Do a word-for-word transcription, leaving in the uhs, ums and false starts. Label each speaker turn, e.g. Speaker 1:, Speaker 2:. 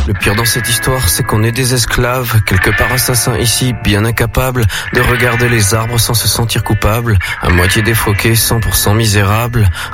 Speaker 1: Le pire dans cette histoire, c'est qu'on est des esclaves, quelque part assassins ici, bien incapables de regarder les arbres sans se sentir coupables, à moitié défroqués, cent pour cent misérables,